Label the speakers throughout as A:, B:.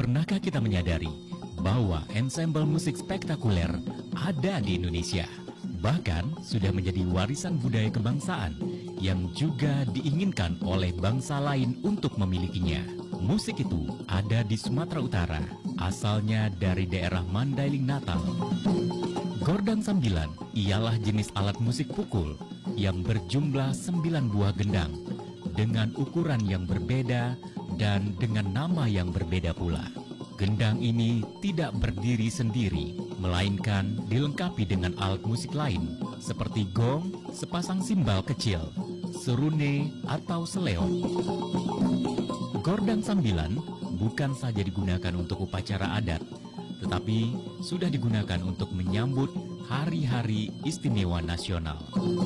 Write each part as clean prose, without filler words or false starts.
A: Pernahkah kita menyadari bahwa ensemble musik spektakuler ada di Indonesia? Bahkan sudah menjadi warisan budaya kebangsaan yang juga diinginkan oleh bangsa lain untuk memilikinya. Musik itu ada di Sumatera Utara, asalnya dari daerah Mandailing Natal. Gordang sambilan ialah jenis alat musik pukul yang berjumlah 9 buah gendang dengan ukuran yang berbeda dan dengan nama yang berbeda pula. Gendang ini tidak berdiri sendiri, melainkan dilengkapi dengan alat musik lain seperti gong, sepasang simbal kecil, serune, atau seleong. Gordang sambilan bukan saja digunakan untuk upacara adat, tetapi sudah digunakan untuk menyambut hari-hari istimewa nasional.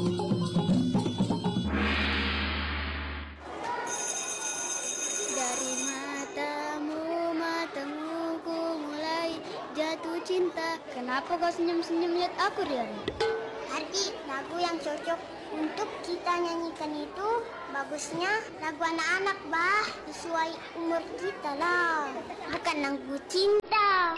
B: Dari matamu ku mulai jatuh cinta. Kenapa kau senyum-senyum lihat aku, Rian?
C: Ardi, lagu yang cocok untuk kita nyanyikan itu bagusnya lagu anak-anak, bah. Sesuai umur kita lah. Bukan lagu cinta.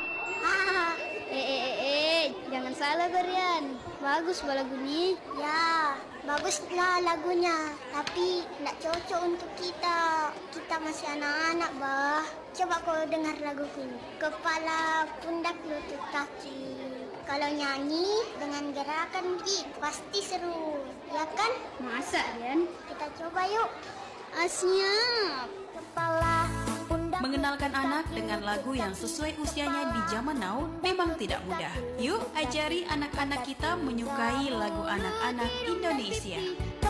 B: Jangan salah, Rian. Bagus lagu ini.
C: Ya, baguslah lagunya. Tapi tidak cocok untuk kita. Kita masih anak-anak, bah. Coba kau dengar lagu ini. Kepala, pundak, lutut, kaki. Kalau nyanyi dengan gerakan pasti seru, ya kan?
B: Masa, Rian?
C: Kita coba yuk.
B: Siap.
C: Kepala, pundak.
D: Mengenalkan anak dengan lagu yang sesuai usianya di zaman now memang tidak mudah. Yuk ajari anak-anak kita menyukai lagu anak-anak Indonesia.